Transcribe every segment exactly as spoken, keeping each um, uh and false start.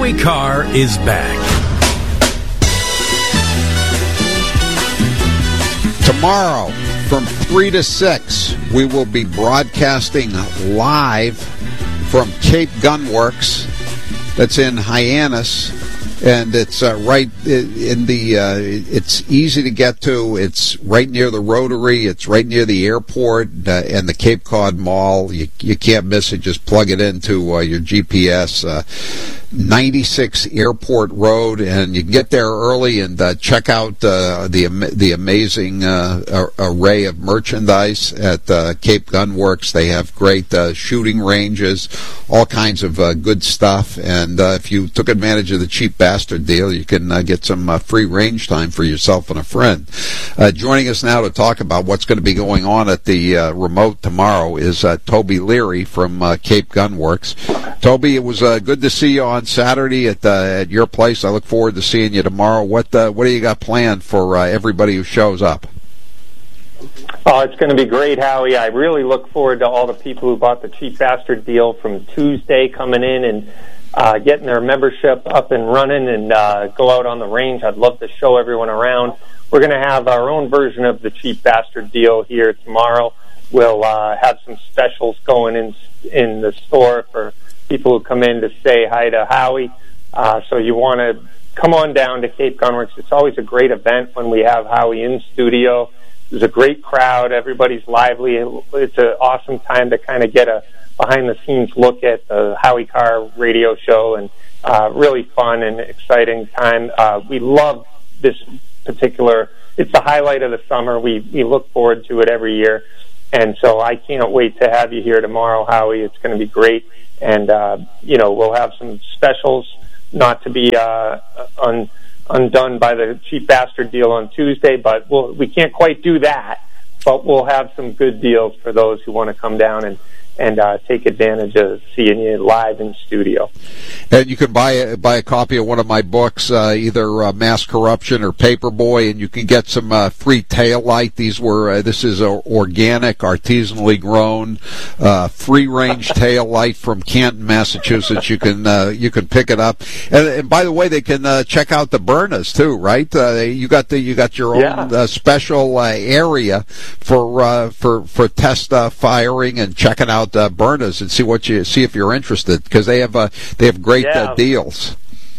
Howie Carr is back. Tomorrow, from three to six, we will be broadcasting live from Cape Gun Works. That's in Hyannis. And it's uh, right in the, uh, it's easy to get to. It's right near the Rotary. It's right near the airport uh, and the Cape Cod Mall. You, you can't miss it. Just plug it into uh, your G P S. Uh, ninety-six Airport Road, and you can get there early and uh, check out uh, the the amazing uh, array of merchandise at uh, Cape Gun Works. They have great uh, shooting ranges, all kinds of uh, good stuff. And uh, if you took advantage of the cheap bastard deal, you can uh, get some uh, free range time for yourself and a friend. Uh, joining us now to talk about what's going to be going on at the uh, remote tomorrow is uh, Toby Leary from uh, Cape Gun Works. Toby, it was uh, good to see you on Saturday at uh, at your place. I look forward to seeing you tomorrow. What uh, what do you got planned for uh, everybody who shows up? Oh, it's going to be great, Howie. I really look forward to all the people who bought the cheap bastard deal from Tuesday coming in and uh, getting their membership up and running and uh, go out on the range. I'd love to show everyone around. We're going to have our own version of the cheap bastard deal here tomorrow. We'll uh, have some specials going in in the store for people who come in to say hi to Howie. Uh, so you want to come on down to Cape Gun Works. It's always a great event when we have Howie in studio. There's a great crowd. Everybody's lively. It's an awesome time to kind of get a behind-the-scenes look at the Howie Carr radio show, and uh, really fun and exciting time. Uh, we love this particular, it's the highlight of the summer. We, we look forward to it every year. And so I can't wait to have you here tomorrow, Howie. It's going to be great. And, uh, you know, we'll have some specials, not to be uh, un, undone by the cheap bastard deal on Tuesday, but we'll, we can't quite do that. But we'll have some good deals for those who want to come down and, and uh, take advantage of seeing you live in studio. And you can buy a, buy a copy of one of my books, uh, either uh, Mass Corruption or Paperboy, and you can get some uh, free tail light. These were uh, this is a organic, artisanally grown, uh, free range tail light from Canton, Massachusetts. You can uh, you can pick it up. And, and by the way, they can uh, check out the Byrnas too, right? Uh, you got the you got your own yeah. uh, special uh, area for uh, for for test uh, firing and checking out uh, Byrnas and see what you see if you're interested, because they have uh, they have great yeah. uh, deals.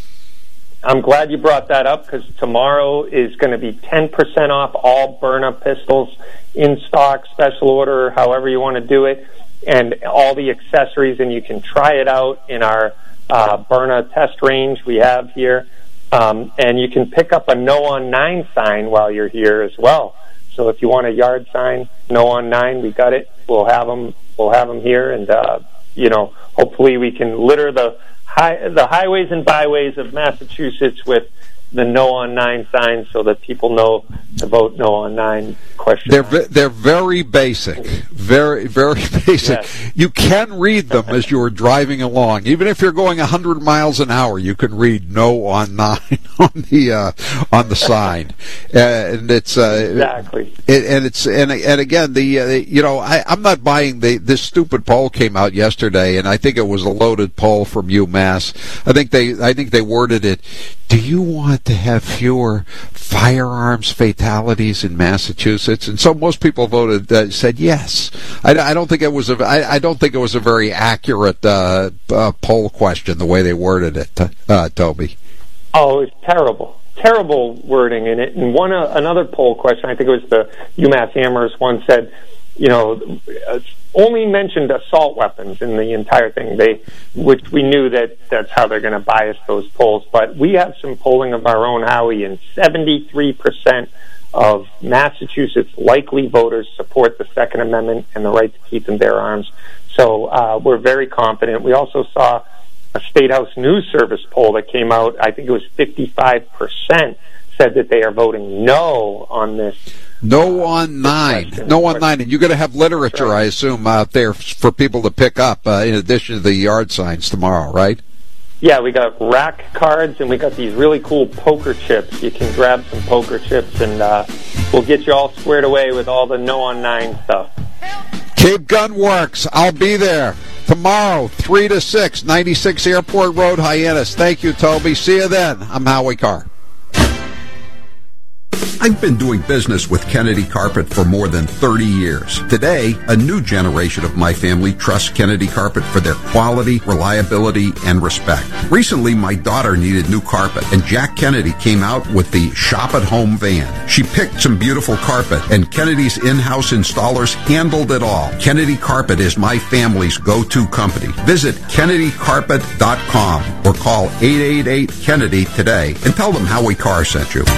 I'm glad you brought that up, because tomorrow is going to be ten percent off all Byrna pistols in stock, special order, however you want to do it, and all the accessories, and you can try it out in our uh, Byrna test range we have here, um, and you can pick up a No on nine sign while you're here as well. So if you want a yard sign, No on nine, we got it. We'll have them. We'll have them here, and uh, you know, hopefully we can litter the high, the highways and byways of Massachusetts with the No on nine signs, so that people know to vote No on nine. Question. They're v- they're very basic, very very basic. Yes. You can read them as you are driving along, even if you're going a hundred miles an hour. You can read No on nine on the uh, on the sign, uh, and it's uh, exactly. It, and it's and and again the uh, you know I, I'm not buying the this stupid poll came out yesterday, and I think it was a loaded poll from UMass. I think they I think they worded it. Do you want to have fewer firearms fatalities in Massachusetts? And so most people voted uh, said yes. I, I don't think it was a I, I don't think it was a very accurate uh, uh, poll question the way they worded it, uh, Toby. Oh, it's terrible, terrible wording in it. And one uh, another poll question, I think it was the UMass Amherst one, said, you know, uh, only mentioned assault weapons in the entire thing. They, which we knew that that's how they're going to bias those polls. But we have some polling of our own, Howie, and seventy-three percent of Massachusetts likely voters support the Second Amendment and the right to keep and bear arms. So uh, we're very confident. We also saw a State House News Service poll that came out. I think it was fifty-five percent said that they are voting no on this. No on nine. No on nine. And you're going to have literature, right, I assume, out there for people to pick up uh, in addition to the yard signs tomorrow, right? Yeah, we got rack cards, and we got these really cool poker chips. You can grab some poker chips, and uh, we'll get you all squared away with all the No on nine stuff. Cape Gun Works. I'll be there. tomorrow, three to six, ninety-six Airport Road, Hyannis. Thank you, Toby. See you then. I'm Howie Carr. I've been doing business with Kennedy Carpet for more than thirty years. Today, a new generation of my family trusts Kennedy Carpet for their quality, reliability, and respect. Recently, my daughter needed new carpet, and Jack Kennedy came out with the Shop at Home van. She picked some beautiful carpet, and Kennedy's in-house installers handled it all. Kennedy Carpet is my family's go-to company. Visit Kennedy Carpet dot com or call eight eight eight Kennedy today and tell them Howie Carr sent you.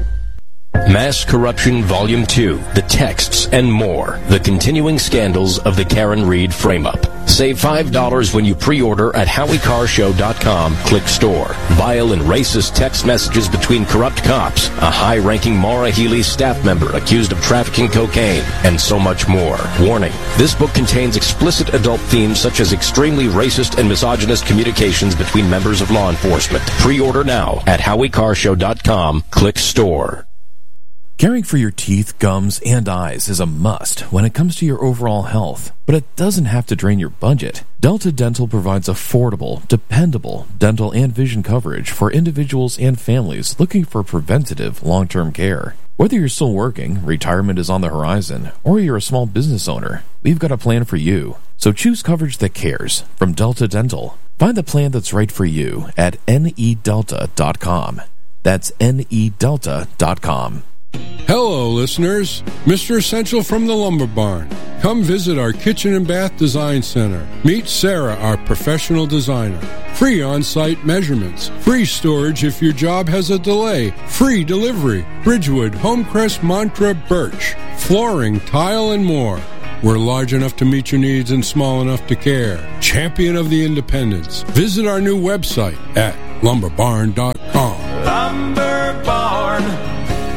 Mass Corruption Volume two, The Texts and More, the continuing scandals of the Karen Reed frame-up. Save five dollars when you pre-order at Howie Carr Show dot com. Click store. Vile and racist text messages between corrupt cops, a high-ranking Maura Healey staff member accused of trafficking cocaine, and so much more. Warning, this book contains explicit adult themes such as extremely racist and misogynist communications between members of law enforcement. Pre-order now at Howie Carr Show dot com. Click store. Caring for your teeth, gums, and eyes is a must when it comes to your overall health, but it doesn't have to drain your budget. Delta Dental provides affordable, dependable dental and vision coverage for individuals and families looking for preventative long-term care. Whether you're still working, retirement is on the horizon, or you're a small business owner, we've got a plan for you. So choose coverage that cares from Delta Dental. Find the plan that's right for you at N E delta dot com. That's N E delta dot com. Hello, listeners. Mister Essential from the Lumber Barn. Come visit our Kitchen and Bath Design Center. Meet Sarah, our professional designer. Free on-site measurements. Free storage if your job has a delay. Free delivery. Bridgewood, Homecrest, Mantra, Birch. Flooring, tile, and more. We're large enough to meet your needs and small enough to care. Champion of the independents. Visit our new website at lumber barn dot com. Lumber Barn.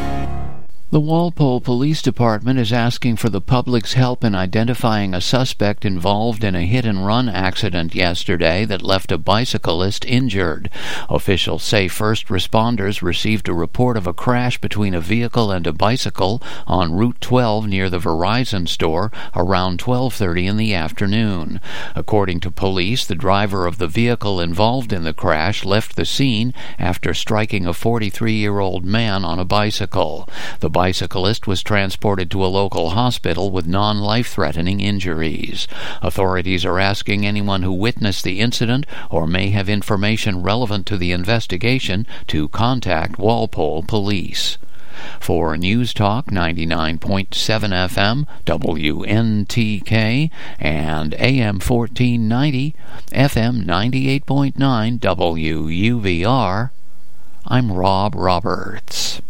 The Walpole Police Department is asking for the public's help in identifying a suspect involved in a hit-and-run accident yesterday that left a bicyclist injured. Officials say first responders received a report of a crash between a vehicle and a bicycle on Route twelve near the Verizon store around twelve thirty in the afternoon. According to police, the driver of the vehicle involved in the crash left the scene after striking a forty-three-year-old man on a bicycle. The bicyclist was transported to a local hospital with non-life-threatening injuries. Authorities are asking anyone who witnessed the incident or may have information relevant to the investigation to contact Walpole Police. For News Talk ninety-nine point seven F M, W N T K, and A M fourteen ninety, F M ninety-eight point nine W U V R, I'm Rob Roberts.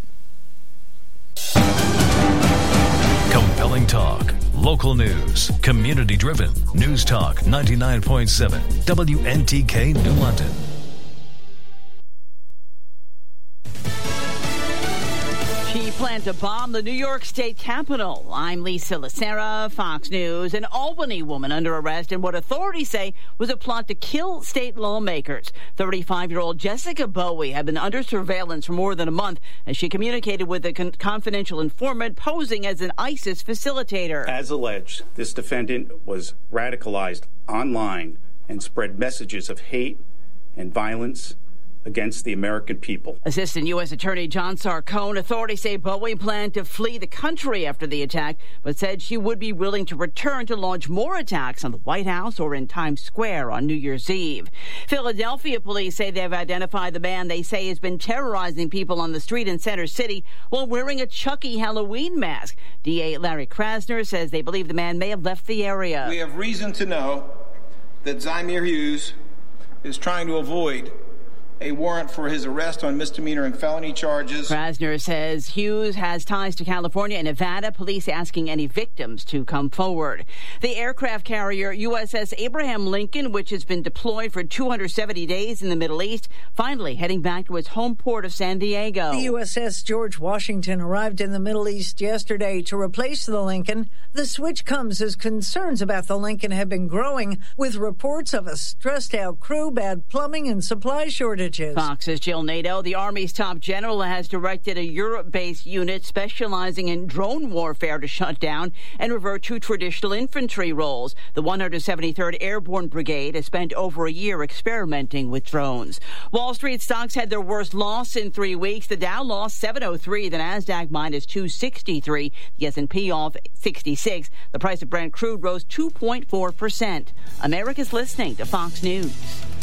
Compelling talk, local news, community-driven. News Talk ninety-nine point seven, W N T K, New London. She planned to bomb the New York State Capitol. I'm Lisa Lacera, Fox News. An Albany woman under arrest in what authorities say was a plot to kill state lawmakers. thirty-five-year-old Jessica Bowie had been under surveillance for more than a month as she communicated with a con- confidential informant posing as an ISIS facilitator. As alleged, this defendant was radicalized online and spread messages of hate and violence against the American people. Assistant U S Attorney John Sarcone, authorities say Bowie planned to flee the country after the attack, but said she would be willing to return to launch more attacks on the White House or in Times Square on New Year's Eve. Philadelphia police say they've identified the man they say has been terrorizing people on the street in Center City while wearing a Chucky Halloween mask. D A Larry Krasner says they believe the man may have left the area. We have reason to know that Zymir Hughes is trying to avoid a warrant for his arrest on misdemeanor and felony charges. Krasner says Hughes has ties to California and Nevada. Police asking any victims to come forward. The aircraft carrier U S S Abraham Lincoln, which has been deployed for two hundred seventy days in the Middle East, finally heading back to its home port of San Diego. The U S S George Washington arrived in the Middle East yesterday to replace the Lincoln. The switch comes as concerns about the Lincoln have been growing, with reports of a stressed-out crew, bad plumbing, and supply shortages. images. Fox's Jill Nato. The Army's top general has directed a Europe-based unit specializing in drone warfare to shut down and revert to traditional infantry roles. The one hundred seventy-third Airborne Brigade has spent over a year experimenting with drones. Wall Street stocks had their worst loss in three weeks. The Dow lost seven oh three, the Nasdaq minus two sixty-three, the S and P off sixty-six. The price of Brent crude rose two point four percent. America's listening to Fox News.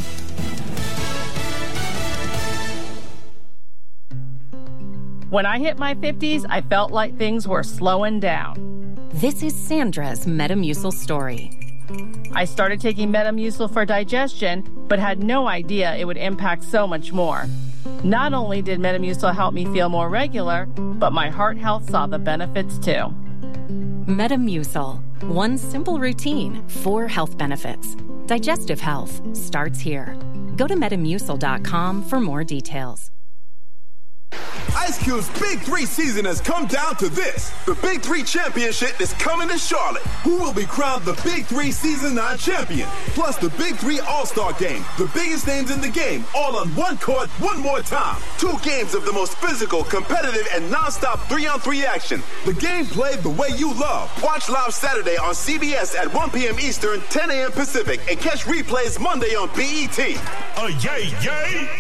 When I hit my fifties, I felt like things were slowing down. This is Sandra's Metamucil story. I started taking Metamucil for digestion, but had no idea it would impact so much more. Not only did Metamucil help me feel more regular, but my heart health saw the benefits too. Metamucil. One simple routine, four health benefits. Digestive health starts here. Go to metamucil dot com for more details. Ice Cube's Big Three season has come down to this. The Big Three Championship is coming to Charlotte. Who will be crowned the Big Three Season nine champion? Plus the Big Three All-Star Game. The biggest names in the game, all on one court, one more time. Two games of the most physical, competitive, and non-stop three-on-three action. The game played the way you love. Watch live Saturday on C B S at one p.m. Eastern, ten a.m. Pacific, and catch replays Monday on B E T. Uh, yay, yay!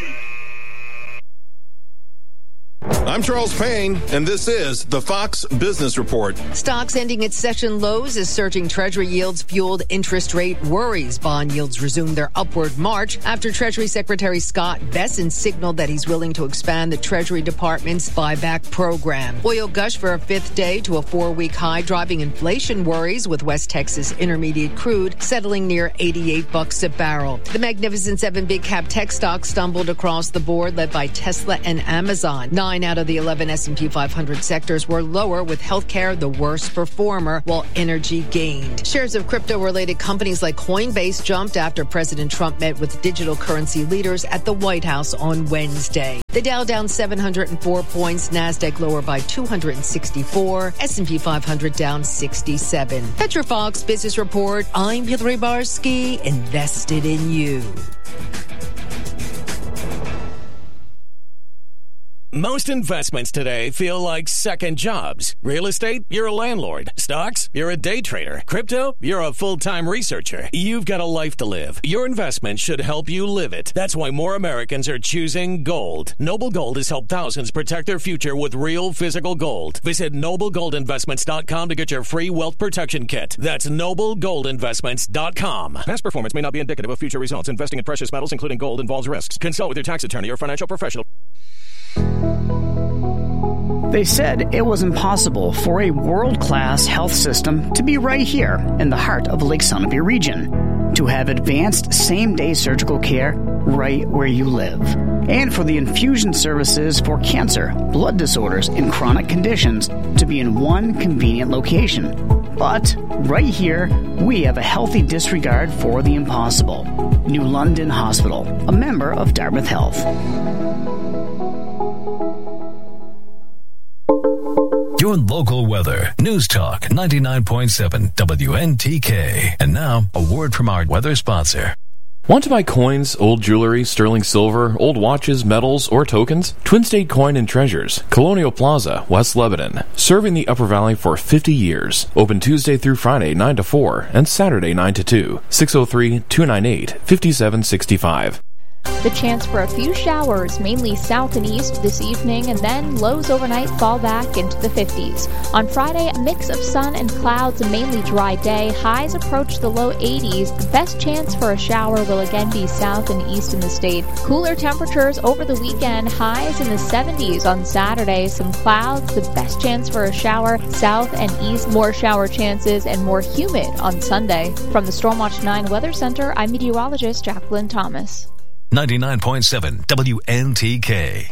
I'm Charles Payne, and this is the Fox Business Report. Stocks ending at session lows as surging Treasury yields fueled interest rate worries. Bond yields resumed their upward march after Treasury Secretary Scott Bessent signaled that he's willing to expand the Treasury Department's buyback program. Oil gushed for a fifth day to a four-week high, driving inflation worries, with West Texas Intermediate crude settling near eighty-eight bucks a barrel. The Magnificent Seven big-cap tech stocks stumbled across the board, led by Tesla and Amazon. Nine out of the eleven S and P five hundred sectors were lower, with healthcare the worst performer, while energy gained. Shares of crypto-related companies like Coinbase jumped after President Trump met with digital currency leaders at the White House on Wednesday. The Dow down seven hundred four points, Nasdaq lower by two hundred sixty-four, S and P five hundred down sixty-seven. Petrofox Business Report. I'm Hillary Barsky, invested in you. Most investments today feel like second jobs. Real estate, you're a landlord. Stocks, you're a day trader. Crypto, you're a full-time researcher. You've got a life to live. Your investment should help you live it. That's why more Americans are choosing gold. Noble Gold has helped thousands protect their future with real physical gold. Visit noble gold investments dot com to get your free wealth protection kit. That's noble gold investments dot com. Past performance may not be indicative of future results. Investing in precious metals, including gold, involves risks. Consult with your tax attorney or financial professional. They said it was impossible for a world-class health system to be right here in the heart of the Lake Sunapee region, to have advanced same-day surgical care right where you live, and for the infusion services for cancer, blood disorders, and chronic conditions to be in one convenient location. But right here, we have a healthy disregard for the impossible. New London Hospital, a member of Dartmouth Health. Your local weather. News Talk ninety-nine point seven W N T K. And now, a word from our weather sponsor. Want to buy coins, old jewelry, sterling silver, old watches, medals, or tokens? Twin State Coin and Treasures, Colonial Plaza, West Lebanon. Serving the Upper Valley for fifty years. Open Tuesday through Friday, nine to four, and Saturday, nine to two. six oh three, two nine eight, five seven six five. The chance for a few showers, mainly south and east this evening, and then lows overnight fall back into the fifties. On Friday, a mix of sun and clouds, a mainly dry day. Highs approach the low eighties. The best chance for a shower will again be south and east in the state. Cooler temperatures over the weekend. Highs in the seventies on Saturday. Some clouds, the best chance for a shower south and east. More shower chances and more humid on Sunday. From the Stormwatch nine Weather Center, I'm meteorologist Jacqueline Thomas. ninety-nine point seven W N T K.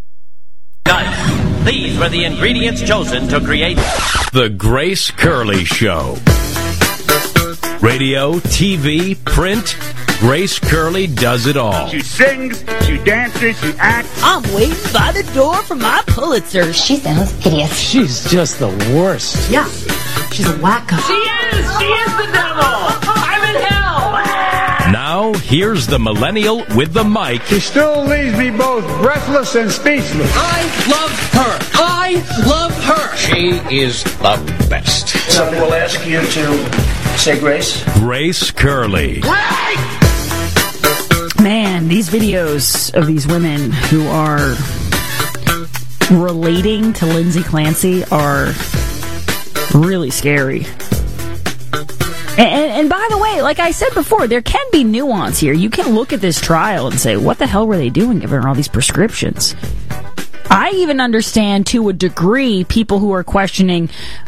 Guys, these were the ingredients chosen to create The Grace Curley Show. Radio, T V, print, Grace Curley does it all. She sings, she dances, she acts. I'm waiting by the door for my Pulitzer. She sounds hideous. She's just the worst. Yeah, she's a wacko. She is! She is the devil! I'm in hell! Now, here's the millennial with the mic. She still leaves me both breathless and speechless. I love her. I love her. She is the best. So we'll ask you to say grace. Grace Curley. Man, these videos of these women who are relating to Lindsay Clancy are really scary. And, and by the way, like I said before, there can be nuance here. You can look at this trial and say, what the hell were they doing giving her all these prescriptions? I even understand to a degree people who are questioning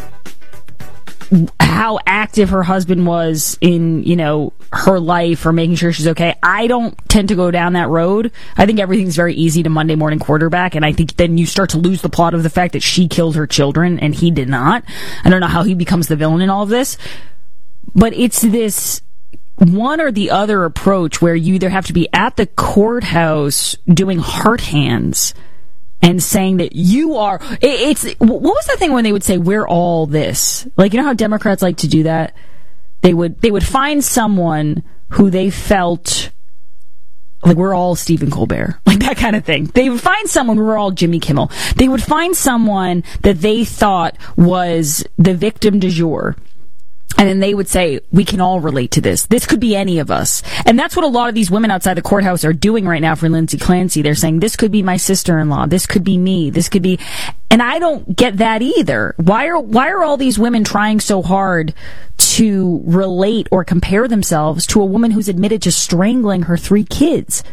how active her husband was in, you know, her life or making sure she's okay. I don't tend to go down that road. I think everything's very easy to Monday morning quarterback, and I think then you start to lose the plot of the fact that she killed her children and he did not. I don't know how he becomes the villain in all of this. But it's this one or the other approach where you either have to be at the courthouse doing heart hands and saying that you are, it's, what was that thing when they would say, we're all this? Like, you know how Democrats like to do that? They would, they would find someone who they felt like we're all Stephen Colbert, like that kind of thing. They would find someone, we were all Jimmy Kimmel. They would find someone that they thought was the victim du jour. And then they would say, we can all relate to this. This could be any of us. And that's what a lot of these women outside the courthouse are doing right now for Lindsay Clancy. They're saying, this could be my sister-in-law. This could be me. This could be... And I don't get that either. Why are, why are all these women trying so hard to relate or compare themselves to a woman who's admitted to strangling her three kids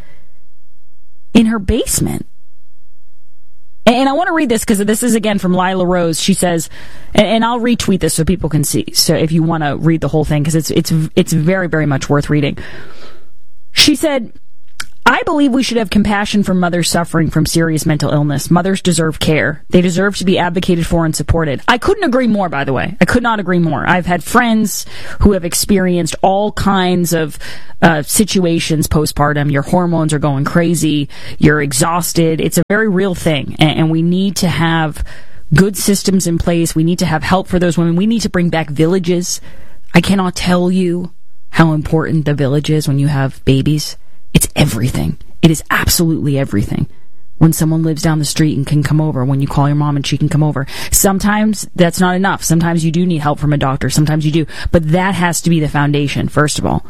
in her basement? And I want to read this because this is, again, from Lila Rose. She says, and I'll retweet this so people can see, so if you want to read the whole thing, because it's, it's, it's very, very much worth reading. She said, I believe we should have compassion for mothers suffering from serious mental illness. Mothers deserve care. They deserve to be advocated for and supported. I couldn't agree more, by the way. I could not agree more. I've had friends who have experienced all kinds of uh, situations postpartum. Your hormones are going crazy. You're exhausted. It's a very real thing, and, and we need to have good systems in place. We need to have help for those women. We need to bring back villages. I cannot tell you how important the village is when you have babies. It's everything. It is absolutely everything. When someone lives down the street and can come over, when you call your mom and she can come over. Sometimes that's not enough. Sometimes you do need help from a doctor. Sometimes you do. But that has to be the foundation, first of all.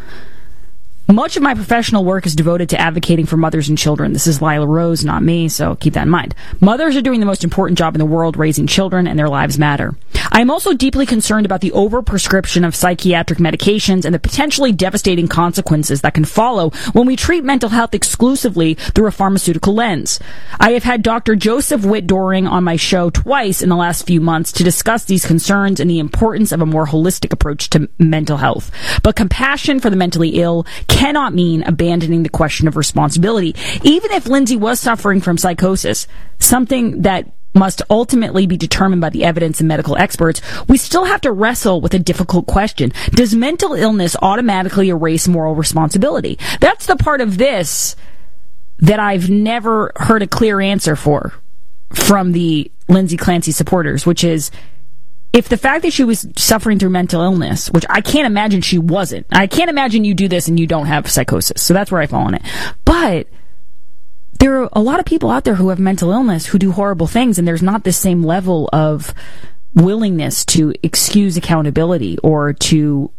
Much of my professional work is devoted to advocating for mothers and children. This is Lila Rose, not me, so keep that in mind. Mothers are doing the most important job in the world, raising children, and their lives matter. I am also deeply concerned about the overprescription of psychiatric medications and the potentially devastating consequences that can follow when we treat mental health exclusively through a pharmaceutical lens. I have had Doctor Joseph Witt-Doring on my show twice in the last few months to discuss these concerns and the importance of a more holistic approach to mental health. But compassion for the mentally ill cannot mean abandoning the question of responsibility. Even if Lindsay was suffering from psychosis, something that must ultimately be determined by the evidence and medical experts, we still have to wrestle with a difficult question. Does mental illness automatically erase moral responsibility? That's the part of this that I've never heard a clear answer for from the Lindsay Clancy supporters, which is, if the fact that she was suffering through mental illness, which I can't imagine she wasn't. I can't imagine you do this and you don't have psychosis. So that's where I fall on it. But there are a lot of people out there who have mental illness who do horrible things, and there's not the same level of willingness to excuse accountability or to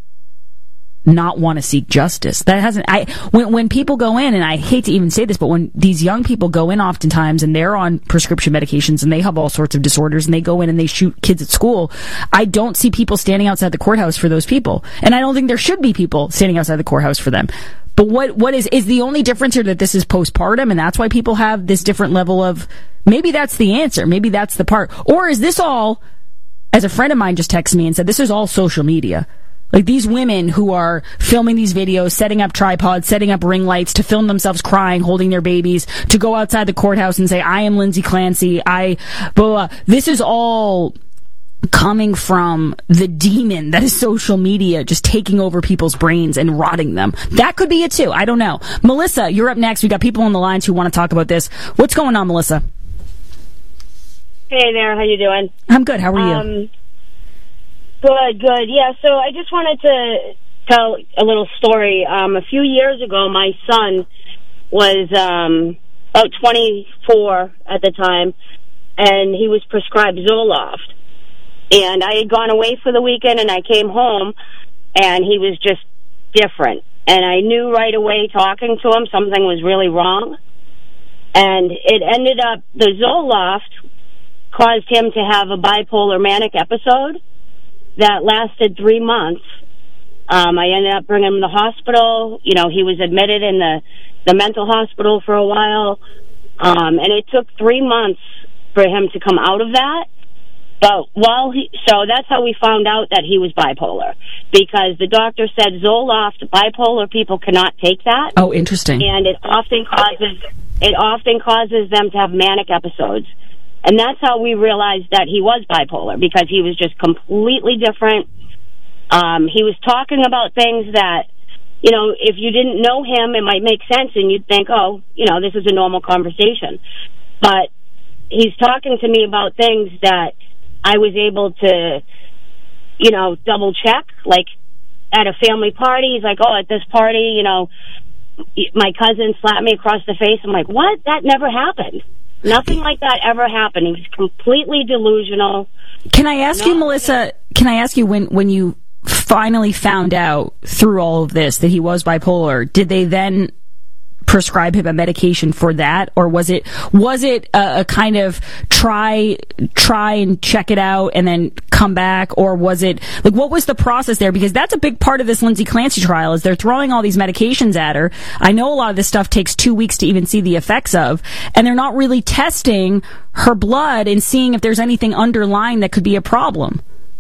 not want to seek justice. That hasn't, I, when, when people go in, and I hate to even say this, but when these young people go in oftentimes and they're on prescription medications and they have all sorts of disorders and they go in and they shoot kids at school, I don't see people standing outside the courthouse for those people. And I don't think there should be people standing outside the courthouse for them. But what, what is, is the only difference here that this is postpartum and that's why people have this different level of, maybe that's the answer, maybe that's the part. Or is this all, as a friend of mine just texted me and said, this is all social media. Like these women who are filming these videos, setting up tripods, setting up ring lights to film themselves crying, holding their babies, to go outside the courthouse and say, I am Lindsay Clancy, I, blah, blah. This is all coming from the demon that is social media, just taking over people's brains and rotting them. That could be it too. I don't know. Melissa, you're up next. We got people on the lines who want to talk about this. What's going on, Melissa? Hey there, how you doing? I'm good. How are you? Um, Good, good. Yeah, so I just wanted to tell a little story. Um, a few years ago, my son was um, about twenty-four at the time, and he was prescribed Zoloft. And I had gone away for the weekend, and I came home, and he was just different. And I knew right away, talking to him, something was really wrong. And it ended up, the Zoloft caused him to have a bipolar manic episode that lasted three months. Um, I ended up bringing him to the hospital. You know, he was admitted in the, the mental hospital for a while. Um, and it took three months for him to come out of that. But while he, so that's how we found out that he was bipolar, because the doctor said Zoloft, bipolar people cannot take that. Oh, interesting. And it often causes, it often causes them to have manic episodes. And that's how we realized that he was bipolar, because he was just completely different. Um, he was talking about things that, you know, if you didn't know him, it might make sense, and you'd think, oh, you know, this is a normal conversation. But he's talking to me about things that I was able to, you know, double check. Like at a family party, he's like, oh, at this party, you know, my cousin slapped me across the face. I'm like, what? That never happened. Nothing like that ever happened. He was completely delusional. Can I ask you, Melissa, can I ask you, when, when you finally found out through all of this that he was bipolar, did they then prescribe him a medication for that, or was it was it a, a kind of try try and check it out and then come back, or was it like, what was the process there? Because that's a big part of this Lindsay Clancy trial, is they're throwing all these medications at her. I know a lot of this stuff takes two weeks to even see the effects of, and they're not really testing her blood and seeing if there's anything underlying that could be a problem.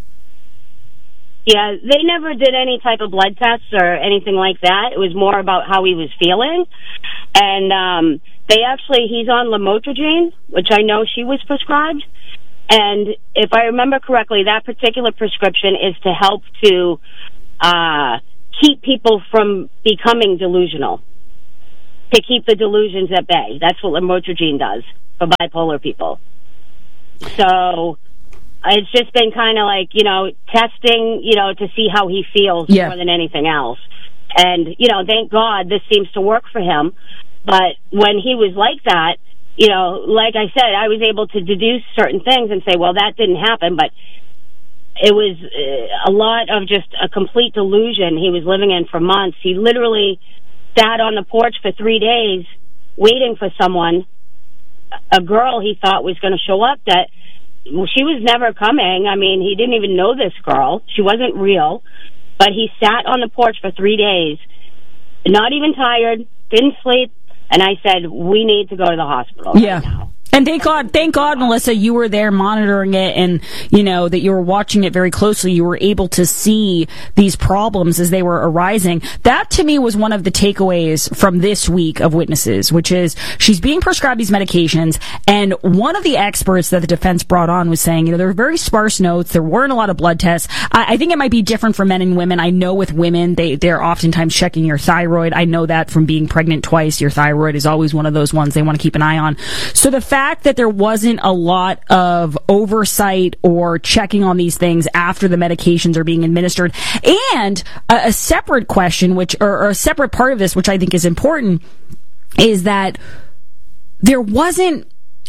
Yeah, they never did any type of blood tests or anything like that. It was more about how he was feeling. And um, they actually, he's on lamotrigine, which I know she was prescribed. And if I remember correctly, that particular prescription is to help to uh, keep people from becoming delusional, to keep the delusions at bay. That's what lamotrigine does for bipolar people. So it's just been kind of like, you know, testing, you know, to see how he feels yeah. more than anything else. And, you know, thank God this seems to work for him. But when he was like that, you know, like I said, I was able to deduce certain things and say, well, that didn't happen. But it was uh, a lot of just a complete delusion he was living in for months. He literally sat on the porch for three days waiting for someone, a girl he thought was going to show up that, well, she was never coming. I mean, he didn't even know this girl. She wasn't real. But he sat on the porch for three days, not even tired, didn't sleep. And I said, we need to go to the hospital yeah. right now. And thank God, thank God, Melissa, you were there monitoring it, and, you know, that you were watching it very closely. You were able to see these problems as they were arising. That, to me, was one of the takeaways from this week of Witnesses, which is she's being prescribed these medications, and one of the experts that the defense brought on was saying, you know, there were very sparse notes, there weren't a lot of blood tests. I, I think it might be different for men and women. I know with women, they, they're oftentimes checking your thyroid. I know that from being pregnant twice. Your thyroid is always one of those ones they want to keep an eye on. So the fact fact that there wasn't a lot of oversight or checking on these things after the medications are being administered, and a, a separate question, which or, or a separate part of this, which I think is important, is that there wasn't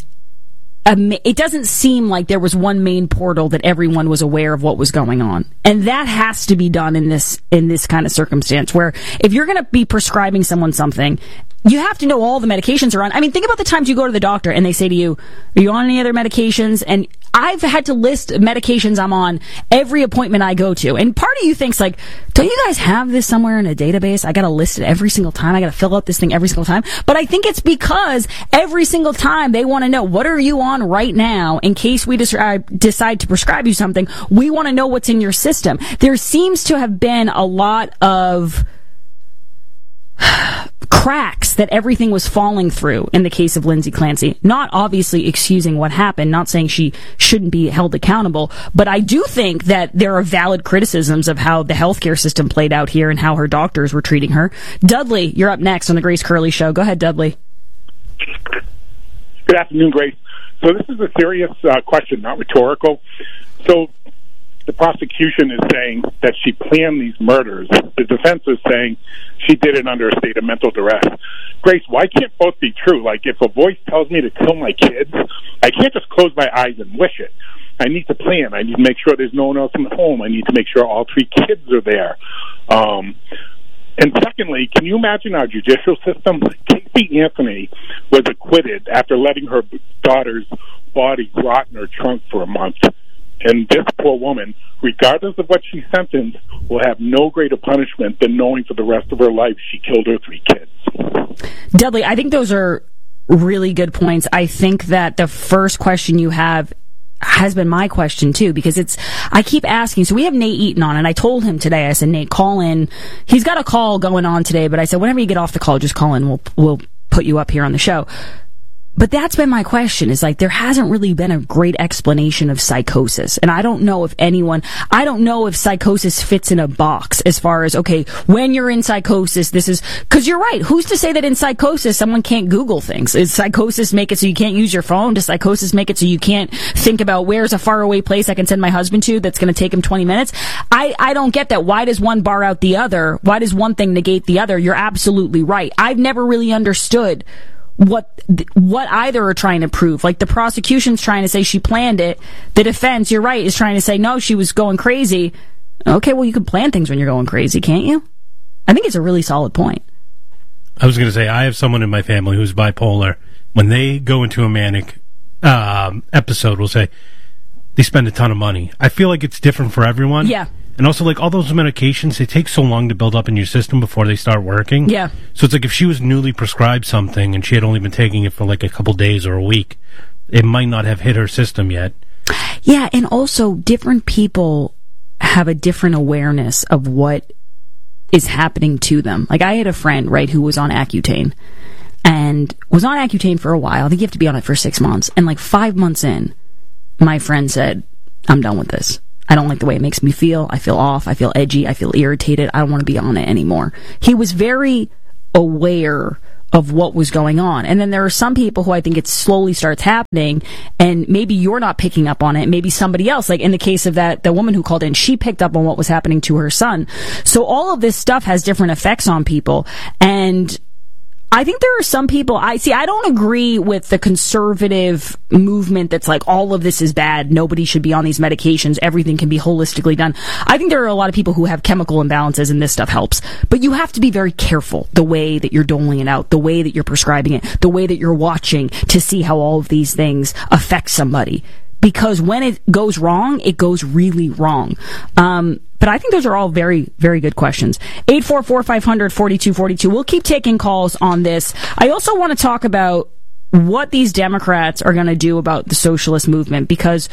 a, it doesn't seem like there was one main portal that everyone was aware of what was going on. And that has to be done in this in this kind of circumstance, where if you're going to be prescribing someone something, you have to know all the medications are on. I mean, think about the times you go to the doctor and they say to you, are you on any other medications? And I've had to list medications I'm on every appointment I go to. And part of you thinks, like, don't you guys have this somewhere in a database? I got to list it every single time. I got to fill out this thing every single time. But I think it's because every single time they want to know, what are you on right now? In case we decide to prescribe you something, we want to know what's in your system. There seems to have been a lot of cracks that everything was falling through in the case of Lindsay Clancy. Not obviously excusing what happened, not saying she shouldn't be held accountable, but I do think that there are valid criticisms of how the healthcare system played out here and how her doctors were treating her. Dudley, you're up next on the Grace Curley Show. Go ahead, Dudley. Good afternoon, Grace. So this is a serious uh, question, not rhetorical. So the prosecution is saying that she planned these murders. The defense is saying she did it under a state of mental duress. Grace, why can't both be true? Like, if a voice tells me to kill my kids, I can't just close my eyes and wish it. I need to plan. I need to make sure there's no one else in the home. I need to make sure all three kids are there. Um, and secondly, can you imagine our judicial system? Casey Anthony was acquitted after letting her daughter's body rot in her trunk for a month. And this poor woman, regardless of what she's sentenced, will have no greater punishment than knowing for the rest of her life she killed her three kids. Dudley, I think those are really good points. I think that the first question you have has been my question too, because it's, I keep asking, so we have Nate Eaton on, and I told him today, I said, Nate, call in. He's got a call going on today, but I said, whenever you get off the call, just call in. We'll, we'll put you up here on the show. But that's been my question, is like, there hasn't really been a great explanation of psychosis. And I don't know if anyone, I don't know if psychosis fits in a box as far as, okay, when you're in psychosis, this is, cause you're right. Who's to say that in psychosis someone can't Google things? Does psychosis make it so you can't use your phone? Does psychosis make it so you can't think about where's a faraway place I can send my husband to that's going to take him twenty minutes? I, I don't get that. Why does one bar out the other? Why does one thing negate the other? You're absolutely right. I've never really understood what what either are trying to prove. Like, the prosecution's trying to say she planned it. The defense, you're right, is trying to say, no, she was going crazy. Okay, well, you can plan things when you're going crazy, can't you? I think it's a really solid point. I was going to say, I have someone in my family who's bipolar. When they go into a manic um, episode, we'll say, they spend a ton of money. I feel like it's different for everyone. Yeah. And also, like, all those medications, they take so long to build up in your system before they start working. Yeah. So it's like, if she was newly prescribed something and she had only been taking it for like a couple days or a week, it might not have hit her system yet. Yeah, and also, different people have a different awareness of what is happening to them. Like, I had a friend, right, who was on Accutane, and was on Accutane for a while. I think you have to be on it for six months. And like five months in, my friend said, I'm done with this. I don't like the way it makes me feel. I feel off. I feel edgy. I feel irritated. I don't want to be on it anymore. He was very aware of what was going on. And then there are some people who I think it slowly starts happening, and maybe you're not picking up on it. Maybe somebody else, like in the case of that, the woman who called in, she picked up on what was happening to her son. So all of this stuff has different effects on people. And I think there are some people, I see, I don't agree with the conservative movement that's like, all of this is bad, nobody should be on these medications, everything can be holistically done. I think there are a lot of people who have chemical imbalances, and this stuff helps. But you have to be very careful the way that you're doling it out, the way that you're prescribing it, the way that you're watching to see how all of these things affect somebody. Because when it goes wrong, it goes really wrong. Um, but I think those are all very, very good questions. eight four four, five hundred, forty-two forty-two. We'll keep taking calls on this. I also want to talk about what these Democrats are going to do about the socialist movement, because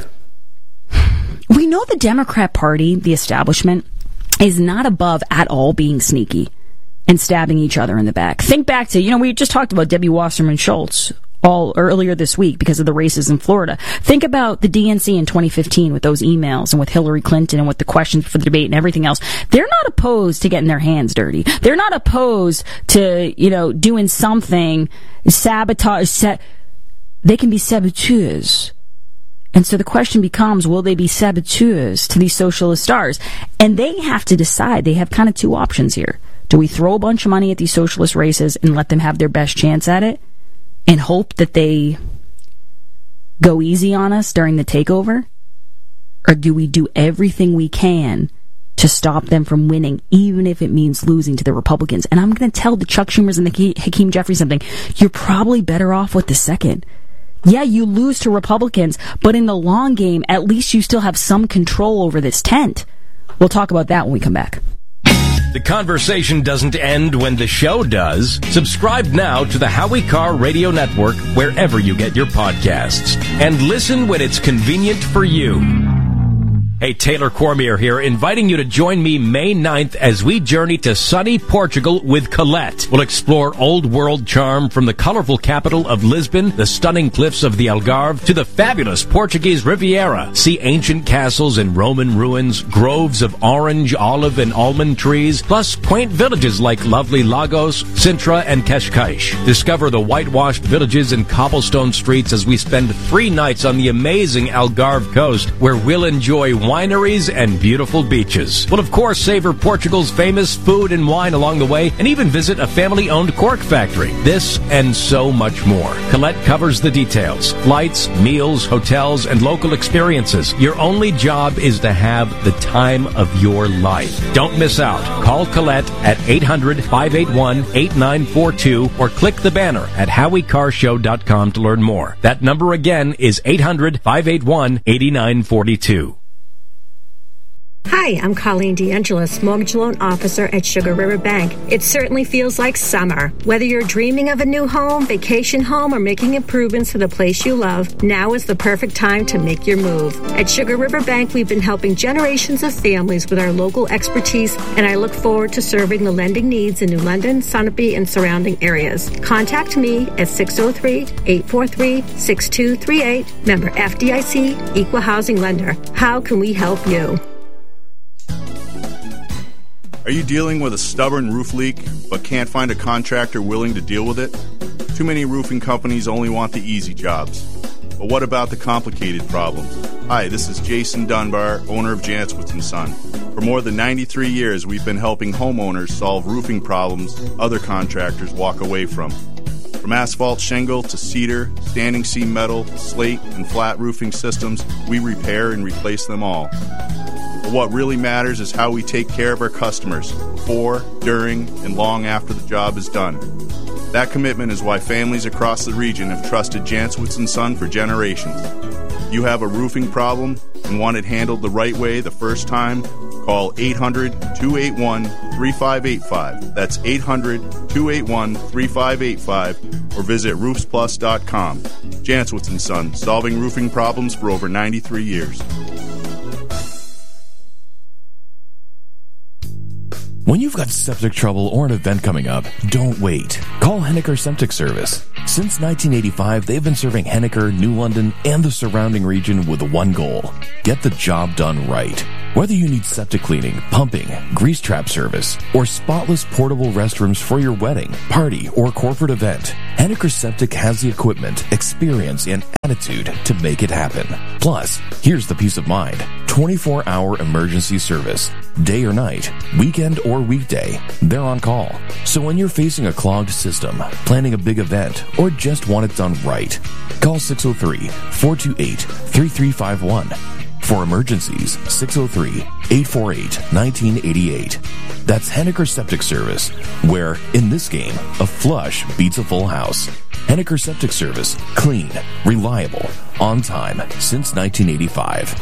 we know the Democrat Party, the establishment, is not above at all being sneaky and stabbing each other in the back. Think back to, you know, we just talked about Debbie Wasserman Schultz all earlier this week because of the races in Florida. Think about the D N C in twenty fifteen with those emails and with Hillary Clinton and with the questions for the debate and everything else. They're not opposed to getting their hands dirty. They're not opposed to, you know, doing something, sabotage. Sa- they can be saboteurs. And so the question becomes, will they be saboteurs to these socialist stars? And they have to decide. They have kind of two options here. Do we throw a bunch of money at these socialist races and let them have their best chance at it, and hope that they go easy on us during the takeover? Or do we do everything we can to stop them from winning, even if it means losing to the Republicans? And I'm going to tell the Chuck Schumers and the Hakeem Jeffries something. You're probably better off with the second. Yeah, you lose to Republicans, but in the long game, at least you still have some control over this tent. We'll talk about that when we come back. The conversation doesn't end when the show does. Subscribe now to the Howie Carr Radio Network wherever you get your podcasts, and listen when it's convenient for you. Hey, Taylor Cormier here, inviting you to join me May ninth as we journey to sunny Portugal with Colette. We'll explore old world charm from the colorful capital of Lisbon, the stunning cliffs of the Algarve, to the fabulous Portuguese Riviera. See ancient castles and Roman ruins, groves of orange, olive, and almond trees, plus quaint villages like lovely Lagos, Sintra, and Cascais. Discover the whitewashed villages and cobblestone streets as we spend three nights on the amazing Algarve coast, where we'll enjoy wine wineries, and beautiful beaches. We'll, of course, savor Portugal's famous food and wine along the way, and even visit a family-owned cork factory. This and so much more. Colette covers the details. Flights, meals, hotels, and local experiences. Your only job is to have the time of your life. Don't miss out. Call Colette at eight hundred, five eight one, eight nine four two or click the banner at howie car show dot com to learn more. That number again is eight hundred, five eight one, eight nine four two. Hi, I'm Colleen DeAngelis, mortgage loan officer at Sugar River Bank. It certainly feels like summer. Whether you're dreaming of a new home, vacation home, or making improvements to the place you love, now is the perfect time to make your move. At Sugar River Bank, we've been helping generations of families with our local expertise, and I look forward to serving the lending needs in New London, Sunapee, and surrounding areas. Contact me at six oh three, eight four three, six two three eight, member F D I C, Equal Housing Lender. How can we help you? Are you dealing with a stubborn roof leak but can't find a contractor willing to deal with it? Too many roofing companies only want the easy jobs. But what about the complicated problems? Hi, this is Jason Dunbar, owner of Jantzwitz and Son. For more than ninety-three years, we've been helping homeowners solve roofing problems other contractors walk away from. From asphalt shingle to cedar, standing seam metal, slate, and flat roofing systems, we repair and replace them all. But what really matters is how we take care of our customers before, during, and long after the job is done. That commitment is why families across the region have trusted Jantzwitz and Son for generations. You have a roofing problem and want it handled the right way the first time? Call eight hundred, two eight one, three five eight five. That's eight hundred, two eight one, three five eight five or visit roofs plus dot com. Jantzwitz and Son, solving roofing problems for over ninety-three years. When you've got septic trouble or an event coming up, don't wait. Call Henniker Septic Service. Since nineteen eighty-five, they've been serving Henniker, New London, and the surrounding region with one goal: get the job done right. Whether you need septic cleaning, pumping, grease trap service, or spotless portable restrooms for your wedding, party, or corporate event, Henniker Septic has the equipment, experience, and attitude to make it happen. Plus, here's the peace of mind: twenty-four hour emergency service. Day or night, weekend or weekday, they're on call. So when you're facing a clogged system, planning a big event, or just want it done right, call six oh three, four two eight, three three five one. For emergencies, six oh three, eight four eight, one nine eight eight. That's Henniker Septic Service, where, in this game, a flush beats a full house. Henniker Septic Service, clean, reliable, on time, since nineteen eighty-five.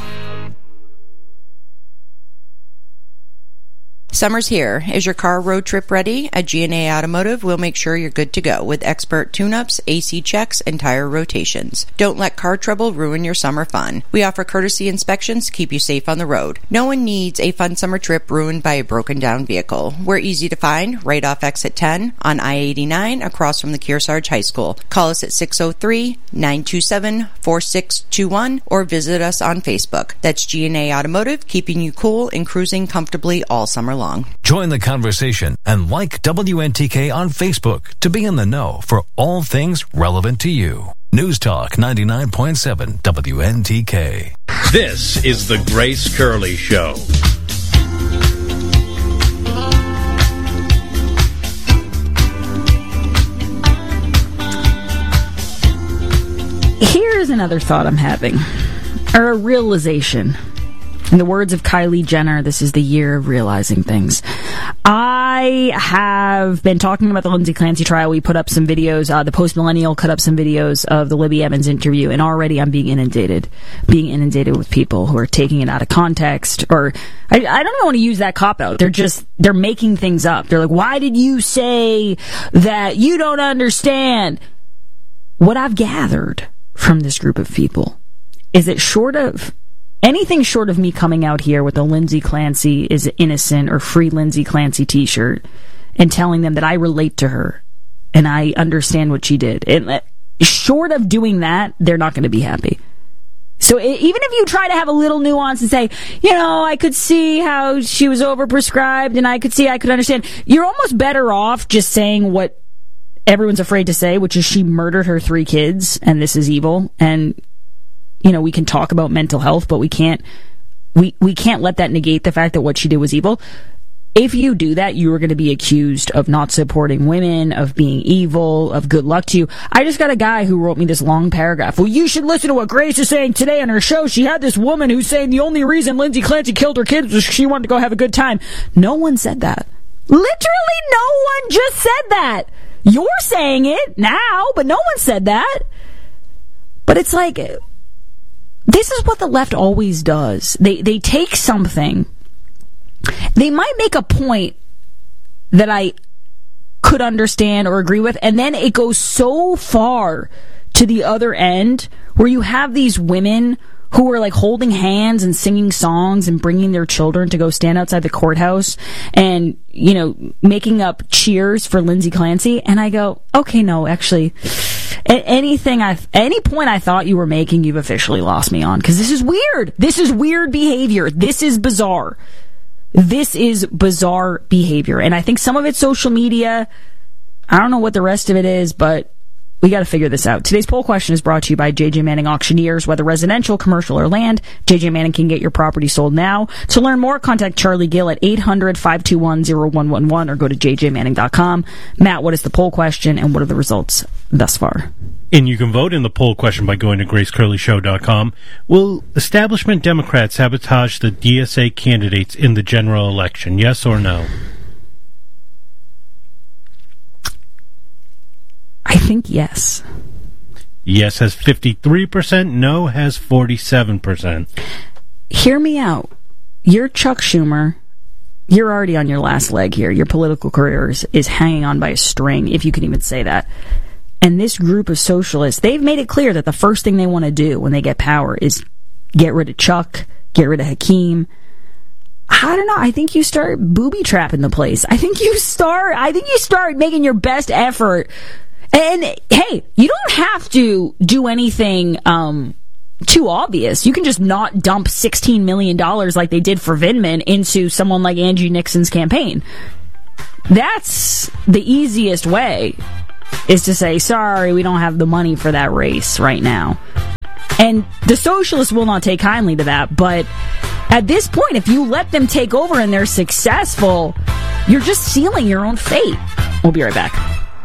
Summer's here. Is your car road trip ready? At G and A Automotive, we'll make sure you're good to go with expert tune-ups, A C checks, and tire rotations. Don't let car trouble ruin your summer fun. We offer courtesy inspections to keep you safe on the road. No one needs a fun summer trip ruined by a broken-down vehicle. We're easy to find right off exit ten on I eighty-nine across from the Kearsarge High School. Call us at six oh three, nine two seven, four six two one or visit us on Facebook. That's G and A Automotive, keeping you cool and cruising comfortably all summer long. Join the conversation and like W N T K on Facebook to be in the know for all things relevant to you. News Talk ninety-nine point seven W N T K. This is the Grace Curley Show. Here's another thought I'm having, or a realization. In the words of Kylie Jenner, this is the year of realizing things. I have been talking about the Lindsay Clancy trial. We put up some videos. Uh, the Post Millennial cut up some videos of the Libby Evans interview, and already I'm being inundated, being inundated with people who are taking it out of context, or I, I don't even want to use that cop out. They're just they're making things up. They're like, "Why did you say that? You don't understand." What I've gathered from this group of people is that short of anything short of me coming out here with a Lindsay Clancy is innocent or free Lindsay Clancy t-shirt and telling them that I relate to her and I understand what she did, and short of doing that, they're not going to be happy. So even if you try to have a little nuance and say, you know, I could see how she was overprescribed and I could see I could understand, you're almost better off just saying what everyone's afraid to say, which is she murdered her three kids and this is evil. And you know, we can talk about mental health, but we can't we, we can't let that negate the fact that what she did was evil. If you do that, you are going to be accused of not supporting women, of being evil, of good luck to you. I just got a guy who wrote me this long paragraph. Well, you should listen to what Grace is saying today on her show. She had this woman who's saying the only reason Lindsay Clancy killed her kids was she wanted to go have a good time. No one said that. Literally no one just said that. You're saying it now, but no one said that. But it's like, this is what the left always does. They they take something. They might make a point that I could understand or agree with, and then it goes so far to the other end where you have these women who are like holding hands and singing songs and bringing their children to go stand outside the courthouse and, you know, making up cheers for Lindsay Clancy. And I go, okay, no, actually, a- anything I, any point I thought you were making, you've officially lost me on, because this is weird. This is weird behavior. This is bizarre. This is bizarre behavior. And I think some of it's social media. I don't know what the rest of it is, but we got to figure this out. Today's poll question is brought to you by J J Manning Auctioneers. Whether residential, commercial, or land, J J Manning can get your property sold now. To learn more, contact Charlie Gill at eight hundred, five two one, zero one one one or go to j j manning dot com. Matt, what is the poll question and what are the results thus far? And you can vote in the poll question by going to grace curley show dot com. Will establishment Democrats sabotage the D S A candidates in the general election? Yes or no? I think yes. Yes has fifty-three percent. No has forty-seven percent. Hear me out. You're Chuck Schumer. You're already on your last leg here. Your political career is, is hanging on by a string, if you can even say that. And this group of socialists, they've made it clear that the first thing they want to do when they get power is get rid of Chuck, get rid of Hakeem. I don't know. I think you start booby trapping the place. I think you start, I think you start making your best effort. And hey, you don't have to do anything um, too obvious. You can just not dump sixteen million dollars like they did for Vindman into someone like Angie Nixon's campaign. That's the easiest way, is to say, sorry, we don't have the money for that race right now. And the socialists will not take kindly to that, but at this point, if you let them take over and they're successful, you're just sealing your own fate. We'll be right back.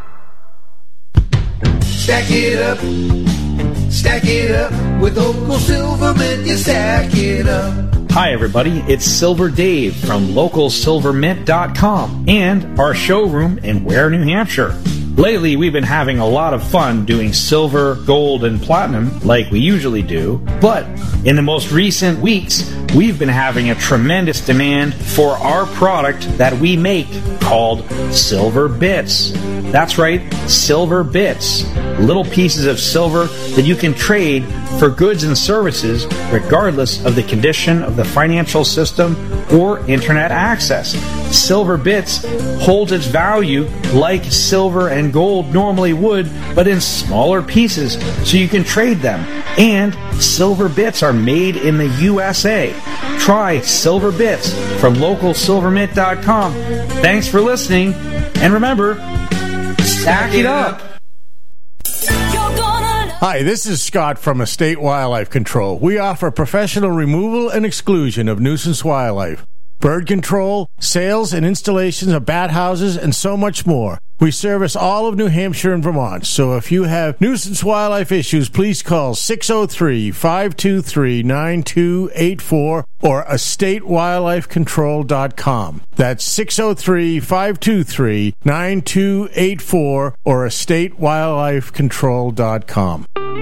Stack it up, stack it up, with Local Silvermint, you stack it up. Hi everybody, it's Silver Dave from local silver mint dot com and our showroom in Ware, New Hampshire. Lately, we've been having a lot of fun doing silver, gold, and platinum like we usually do, but in the most recent weeks, we've been having a tremendous demand for our product that we make called Silver Bits. That's right, Silver Bits. Little pieces of silver that you can trade for goods and services regardless of the condition of the financial system or internet access. Silver Bits holds its value like silver and gold normally would, but in smaller pieces so you can trade them. And Silver Bits are made in the U S A. Try Silver Bits from local silver mint dot com. Thanks for listening, and remember, stack it up. Hi, this is Scott from Estate Wildlife Control. We offer professional removal and exclusion of nuisance wildlife, bird control, sales and installations of bat houses, and so much more. We service all of New Hampshire and Vermont, so if you have nuisance wildlife issues, please call six oh three, five two three, nine two eight four or estate wildlife control dot com. That's six oh three, five two three, nine two eight four or estate wildlife control dot com.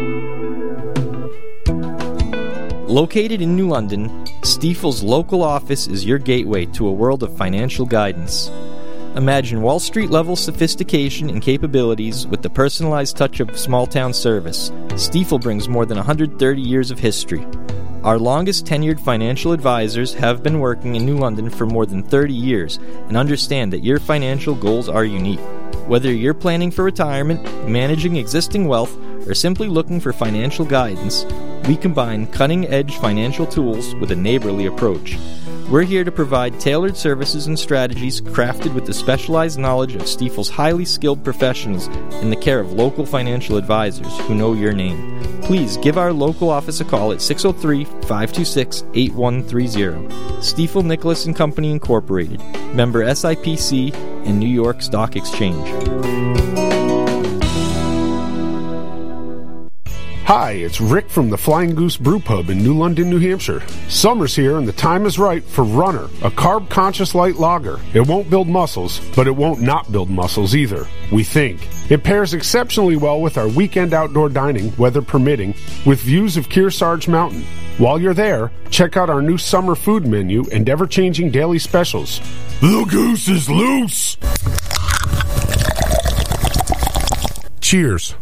Located in New London, Stifel's local office is your gateway to a world of financial guidance. Imagine Wall Street-level sophistication and capabilities with the personalized touch of small-town service. Stifel brings more than one hundred thirty years of history. Our longest tenured financial advisors have been working in New London for more than thirty years and understand that your financial goals are unique. Whether you're planning for retirement, managing existing wealth, or simply looking for financial guidance, we combine cutting-edge financial tools with a neighborly approach. We're here to provide tailored services and strategies crafted with the specialized knowledge of Stifel's highly skilled professionals in the care of local financial advisors who know your name. Please give our local office a call at six oh three, five two six, eight one three zero. Stiefel Nicholas and Company Incorporated, member S I P C and New York Stock Exchange. Hi, it's Rick from the Flying Goose Brew Pub in New London, New Hampshire. Summer's here and the time is right for Runner, a carb-conscious light lager. It won't build muscles, but it won't not build muscles either, we think. It pairs exceptionally well with our weekend outdoor dining, weather permitting, with views of Kearsarge Mountain. While you're there, check out our new summer food menu and ever-changing daily specials. The goose is loose! Cheers.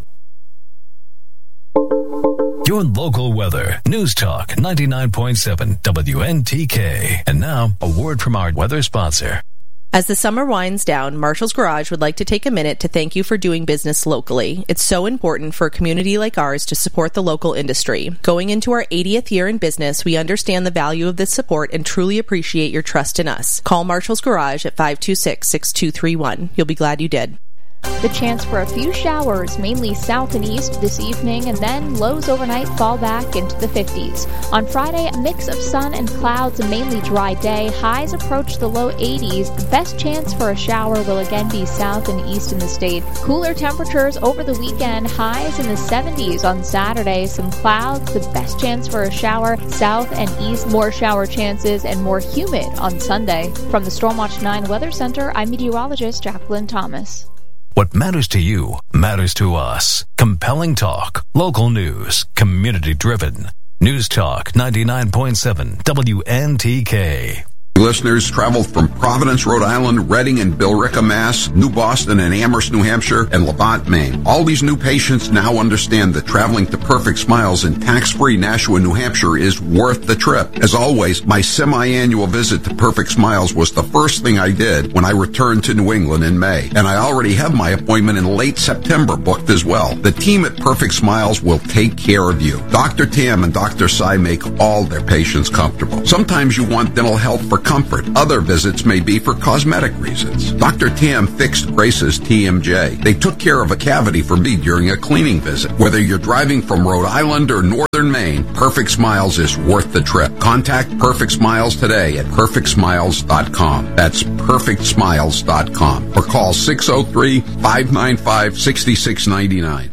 Your local weather. News Talk ninety-nine point seven W N T K. And now, a word from our weather sponsor. As the summer winds down, Marshall's Garage would like to take a minute to thank you for doing business locally. It's so important for a community like ours to support the local industry. Going into our eightieth year in business, we understand the value of this support and truly appreciate your trust in us. Call Marshall's Garage at five two six, six two three one. You'll be glad you did. The chance for a few showers, mainly south and east this evening, and then lows overnight fall back into the fifties. On Friday, a mix of sun and clouds, a mainly dry day. Highs approach the low eighties. The best chance for a shower will again be south and east in the state. Cooler temperatures over the weekend. Highs in the seventies on Saturday. Some clouds, the best chance for a shower south and east. More shower chances and more humid on Sunday. From the Stormwatch nine Weather Center, I'm meteorologist Jacqueline Thomas. What matters to you matters to us. Compelling talk, local news, community driven. News Talk ninety-nine point seven W N T K. Listeners travel from Providence, Rhode Island, Reading and Billerica, Mass., New Boston and Amherst, New Hampshire, and Levant, Maine. All these new patients now understand that traveling to Perfect Smiles in tax-free Nashua, New Hampshire is worth the trip. As always, my semi-annual visit to Perfect Smiles was the first thing I did when I returned to New England in May. And I already have my appointment in late September booked as well. The team at Perfect Smiles will take care of you. Doctor Tam and Doctor Sy make all their patients comfortable. Sometimes you want dental health for comfort. Other visits may be for cosmetic reasons. Doctor Tam fixed Grace's T M J. They took care of a cavity for me during a cleaning visit. Whether you're driving from Rhode Island or northern Maine, Perfect Smiles is worth the trip. Contact Perfect Smiles today at perfect smiles dot com. That's perfect smiles dot com. Or call six oh three, five nine five, six six nine nine.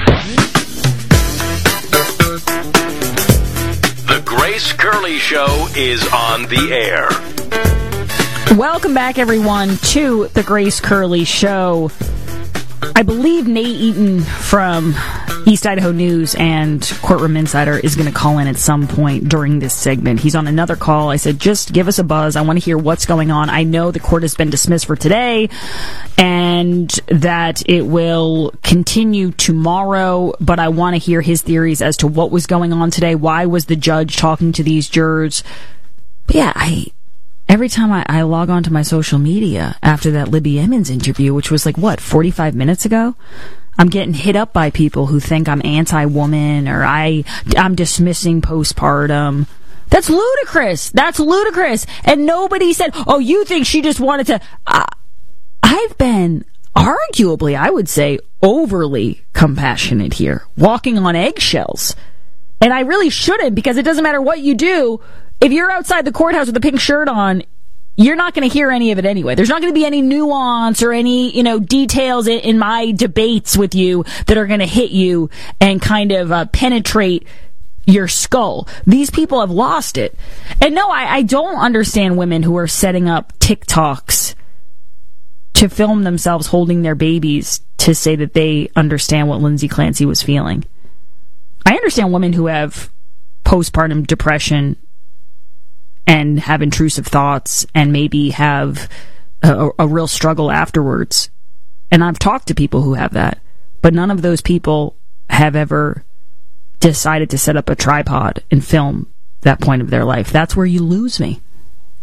Grace Curley Show is on the air. Welcome back, everyone, to the Grace Curley Show. I believe Nate Eaton from East Idaho News and Courtroom Insider is going to call in at some point during this segment. He's on another call. I said, just give us a buzz. I want to hear what's going on. I know the court has been dismissed for today and that it will continue tomorrow, but I want to hear his theories as to what was going on today. Why was the judge talking to these jurors? But yeah, I... Every time I, I log on to my social media after that Libby Emmons interview, which was like, what, forty-five minutes ago? I'm getting hit up by people who think I'm anti-woman or I, I'm dismissing postpartum. That's ludicrous. That's ludicrous. And nobody said, oh, you think she just wanted to... Uh, I've been, arguably, I would say, overly compassionate here, walking on eggshells. And I really shouldn't, because it doesn't matter what you do. If you're outside the courthouse with a pink shirt on, you're not going to hear any of it anyway. There's not going to be any nuance or any, you know, details in, in my debates with you that are going to hit you and kind of uh, penetrate your skull. These people have lost it. And no, I, I don't understand women who are setting up TikToks to film themselves holding their babies to say that they understand what Lindsay Clancy was feeling. I understand women who have postpartum depression and have intrusive thoughts and maybe have a, a real struggle afterwards. And I've talked to people who have that. But none of those people have ever decided to set up a tripod and film that point of their life. That's where you lose me.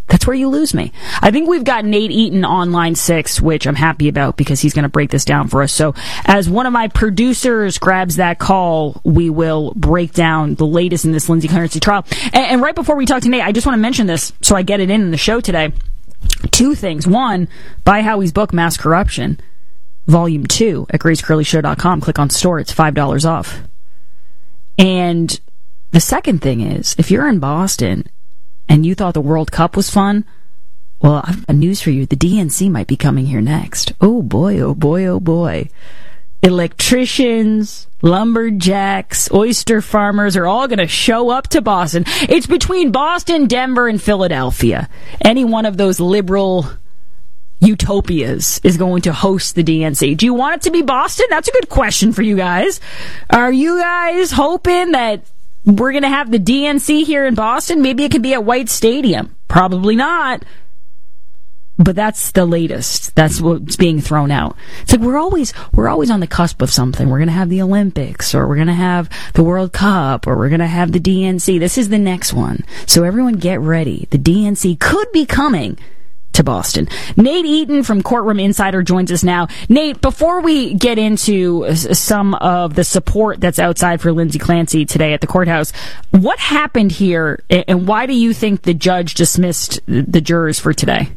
That's where you lose me. I think we've got Nate Eaton on line six, which I'm happy about because he's going to break this down for us. So as one of my producers grabs that call, we will break down the latest in this Lindsay Clancy trial. And, and right before we talk to Nate, I just want to mention this so I get it in in the show today. Two things. One, buy Howie's book, Mass Corruption, Volume two at grace curley show dot com. Click on store. It's five dollars off. And the second thing is, if you're in Boston and you thought the World Cup was fun, well, I've got news for you. The D N C might be coming here next. Oh, boy, oh, boy, oh, boy. Electricians, lumberjacks, oyster farmers are all going to show up to Boston. It's between Boston, Denver, and Philadelphia. Any one of those liberal utopias is going to host the D N C. Do you want it to be Boston? That's a good question for you guys. Are you guys hoping that we're going to have the D N C here in Boston? Maybe it could be at White Stadium. Probably not. But that's the latest. That's what's being thrown out. It's like we're always we're always on the cusp of something. We're going to have the Olympics, or we're going to have the World Cup, or we're going to have the D N C. This is the next one. So everyone get ready. The D N C could be coming to Boston. Nate Eaton from Courtroom Insider joins us now. Nate, before we get into some of the support that's outside for Lindsay Clancy today at the courthouse, what happened here, and why do you think the judge dismissed the jurors for today?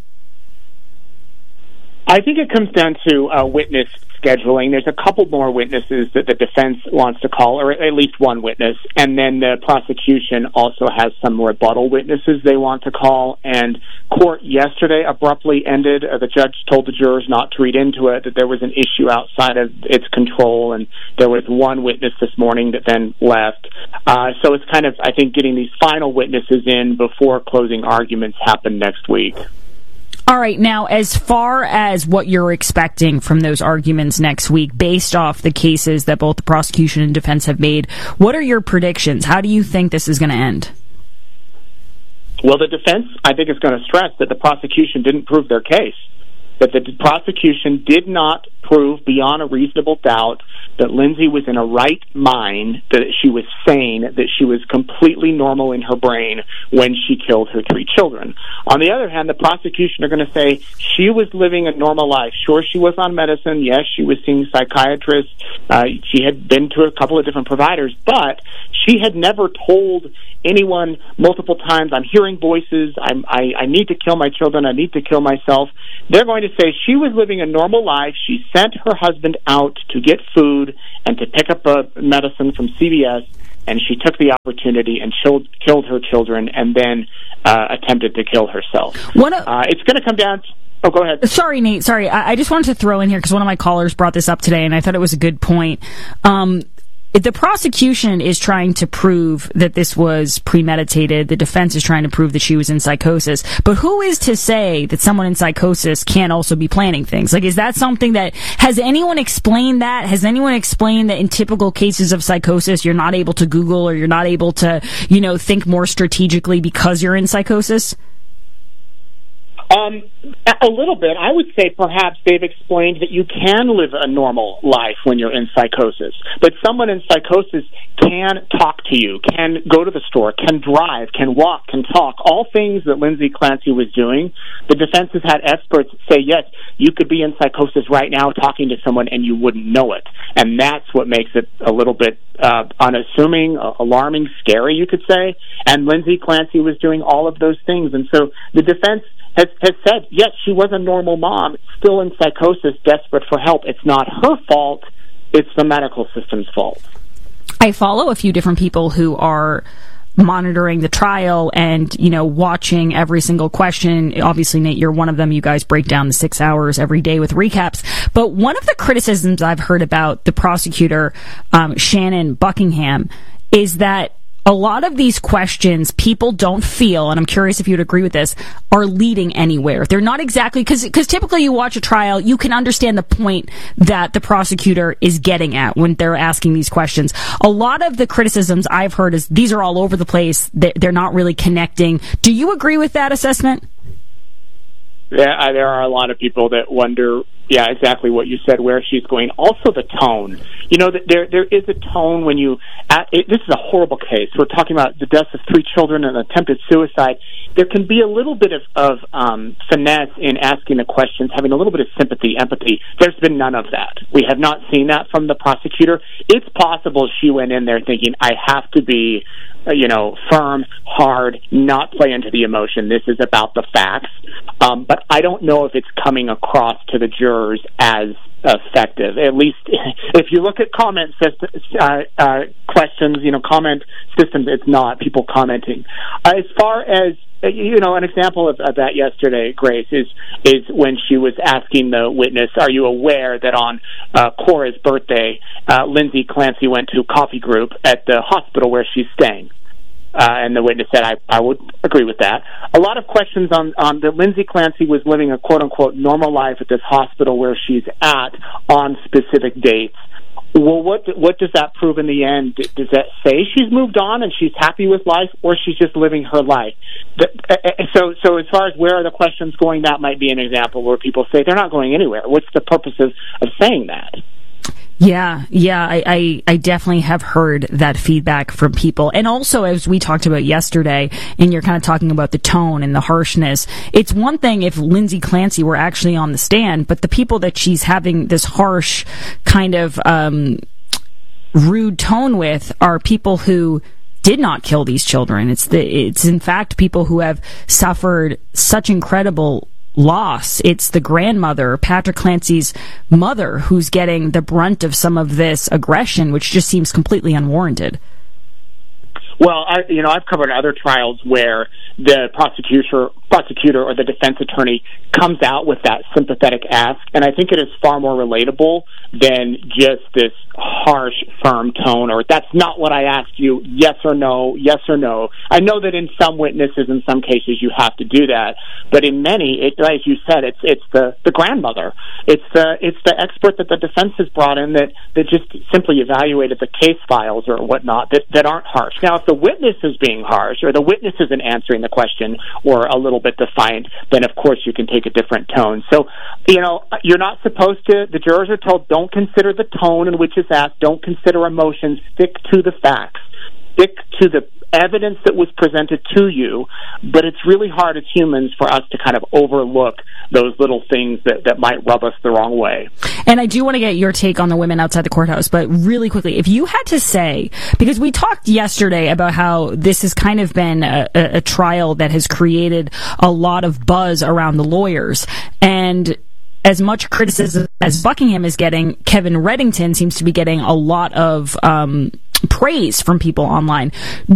I think it comes down to uh, witness scheduling. There's a couple more witnesses that the defense wants to call, or at least one witness, and then the prosecution also has some rebuttal witnesses they want to call. And court yesterday abruptly ended. Uh, the judge told the jurors not to read into it, that there was an issue outside of its control, and there was one witness this morning that then left. Uh, so it's kind of, I think, getting these final witnesses in before closing arguments happen next week. All right, now, as far as what you're expecting from those arguments next week, based off the cases that both the prosecution and defense have made, what are your predictions? How do you think this is going to end? Well, the defense, I think, is going to stress that the prosecution didn't prove their case, that the prosecution did not prove beyond a reasonable doubt that Lindsay was in a right mind, that she was sane, that she was completely normal in her brain when she killed her three children. On the other hand, the prosecution are going to say she was living a normal life. Sure, she was on medicine. Yes, she was seeing psychiatrists. Uh, she had been to a couple of different providers, but she had never told anyone multiple times, I'm hearing voices, I'm, I, I need to kill my children, I need to kill myself. They're going to say she was living a normal life. She sent her husband out to get food and to pick up a medicine from C V S, and she took the opportunity and killed, killed her children and then uh, attempted to kill herself. One of, uh, it's going to come down to... Oh, go ahead. Sorry, Nate. Sorry. I, I just wanted to throw in here, because one of my callers brought this up today, and I thought it was a good point. Um, the prosecution is trying to prove that this was premeditated. The defense is trying to prove that she was in psychosis. But who is to say that someone in psychosis can't also be planning things? Like, is that something that... Has anyone explained that? Has anyone explained that in typical cases of psychosis, you're not able to Google, or you're not able to, you know, think more strategically because you're in psychosis? Um, a little bit. I would say perhaps they've explained that you can live a normal life when you're in psychosis. But someone in psychosis can talk to you, can go to the store, can drive, can walk, can talk, all things that Lindsay Clancy was doing. The defense has had experts say, yes, you could be in psychosis right now talking to someone and you wouldn't know it. And that's what makes it a little bit uh, unassuming, uh, alarming, scary, you could say. And Lindsay Clancy was doing all of those things. And so the defense Has, has said, yes, she was a normal mom, still in psychosis, desperate for help. It's not her fault. It's the medical system's fault. I follow a few different people who are monitoring the trial and, you know, watching every single question. Obviously, Nate, you're one of them. You guys break down the six hours every day with recaps. But one of the criticisms I've heard about the prosecutor, um, Shannon Buckingham, is that a lot of these questions people don't feel, and I'm curious if you'd agree with this, are leading anywhere. They're not exactly, because because typically you watch a trial, you can understand the point that the prosecutor is getting at when they're asking these questions. A lot of the criticisms I've heard is these are all over the place. They're not really connecting. Do you agree with that assessment? Yeah, there are a lot of people that wonder Yeah, exactly what you said, where she's going. Also the tone. You know, there there is a tone when you... At, it, this is a horrible case. We're talking about the deaths of three children and attempted suicide. There can be a little bit of, of um, finesse in asking the questions, having a little bit of sympathy, empathy. There's been none of that. We have not seen that from the prosecutor. It's possible she went in there thinking, I have to be, uh, you know, firm, hard, not play into the emotion. This is about the facts. Um, but I don't know if it's coming across to the jurors as effective. At least if you look at comment systems, uh, uh, questions, you know, comment systems, it's not people commenting. Uh, as far as, you know, an example of, of that yesterday, Grace, is is when she was asking the witness, are you aware that on uh, Cora's birthday, uh, Lindsay Clancy went to coffee group at the hospital where she's staying? Uh, and the witness said, I, I would agree with that. A lot of questions on, on that Lindsay Clancy was living a quote-unquote normal life at this hospital where she's at on specific dates. Well, what what does that prove in the end? Does that say she's moved on and she's happy with life, or she's just living her life? So, so as far as where are the questions going, that might be an example where people say they're not going anywhere. What's the purpose of, of saying that? Yeah, yeah, I, I, I definitely have heard that feedback from people. And also, as we talked about yesterday, and you're kind of talking about the tone and the harshness, it's one thing if Lindsay Clancy were actually on the stand, but the people that she's having this harsh kind of um, rude tone with are people who did not kill these children. It's the, it's in fact people who have suffered such incredible loss. It's the grandmother, Patrick Clancy's mother, who's getting the brunt of some of this aggression, which just seems completely unwarranted. Well, I, you know, I've covered other trials where the prosecutor, prosecutor or the defense attorney comes out with that sympathetic ask, and I think it is far more relatable than just this harsh, firm tone, or that's not what I asked you, yes or no, yes or no. I know that in some witnesses, in some cases, you have to do that, but in many, it, as you said, it's it's the, the grandmother. It's the it's the expert that the defense has brought in that, that just simply evaluated the case files or whatnot that, that aren't harsh. Now, if the witness is being harsh or the witness isn't answering the question or a little bit defiant, then of course you can take a different tone. So, you know, you're not supposed to, the jurors are told, don't consider the tone in which it's asked, don't consider emotions, stick to the facts, stick to the evidence that was presented to you, but it's really hard as humans for us to kind of overlook those little things that, that might rub us the wrong way. And I do want to get your take on the women outside the courthouse, but really quickly, if you had to say, because we talked yesterday about how this has kind of been a, a, a trial that has created a lot of buzz around the lawyers, and as much criticism as Buckingham is getting, Kevin Reddington seems to be getting a lot of um, praise from people online.